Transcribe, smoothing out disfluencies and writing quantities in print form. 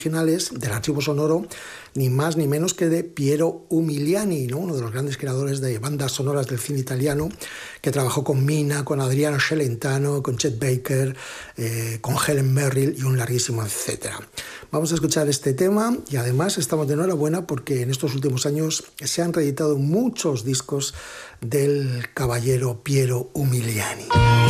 originales del archivo sonoro, ni más ni menos que de Piero Umiliani, ¿no? Uno de los grandes creadores de bandas sonoras del cine italiano, que trabajó con Mina, con Adriano Celentano, con Chet Baker, con Helen Merrill y un larguísimo etcétera. Vamos a escuchar este tema y además estamos de enhorabuena porque en estos últimos años se han reeditado muchos discos del caballero Piero Umiliani.